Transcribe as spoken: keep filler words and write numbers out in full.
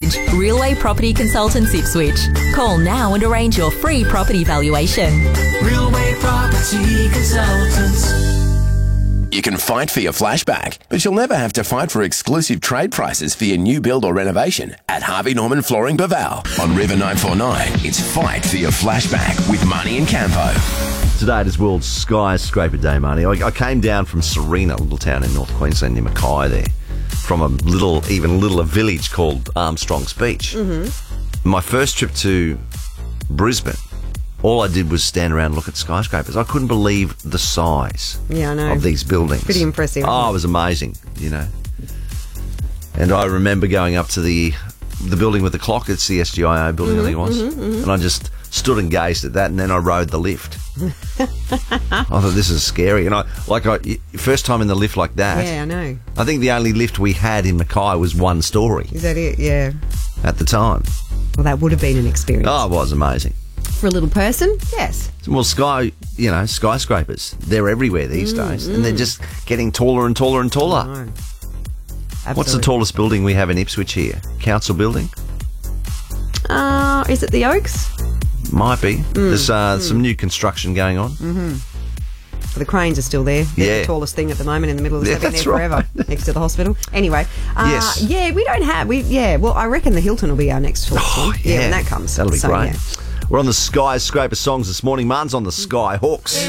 consultant. Realway Property Consultants Ipswich. Call now and arrange your free property valuation. Realway Property Consultants. You can fight for your flashback, but you'll never have to fight for exclusive trade prices for your new build or renovation at Harvey Norman Flooring Baval. On River nine four nine, it's Fight for Your Flashback with Marnie and Campo. Today it is World Skyscraper Day, Marnie. I, I came down from Serena, a little town in North Queensland near Mackay there, from a little, even littler village called Armstrong's Beach. Mm-hmm. My first trip to Brisbane, all I did was stand around and look at skyscrapers. I couldn't believe the size yeah, I know. of these buildings. Pretty impressive. Oh, it was amazing, you know. And I remember going up to the the building with the clock. It's the S G I O building, mm-hmm, I think it was. Mm-hmm, mm-hmm. And I just stood and gazed at that, and then I rode the lift. I thought, this is scary. And I, like, I, first time in the lift like that. Yeah, I know. I think the only lift we had in Mackay was one story. Is that it? Yeah. At the time. Well, that would have been an experience. Oh, it was amazing. For a little person, yes. Well, sky, you know, skyscrapers, they're everywhere these mm, days, mm. and they're just getting taller and taller and taller. No. What's the tallest building we have in Ipswich here? Council building? Uh, is it the Oaks? Might be. Mm, There's uh, mm. some new construction going on. Mm-hmm. The cranes are still there. They're yeah. the tallest thing at the moment in the middle of the yeah, They've been there right. forever, next to the hospital. Anyway, uh, yes. yeah, we don't have, we yeah, well, I reckon the Hilton will be our next tallest oh, one. Yeah. yeah, when that comes. That'll be so, great. Yeah. We're on the Skyscraper songs this morning. Marn's on the Skyhawks.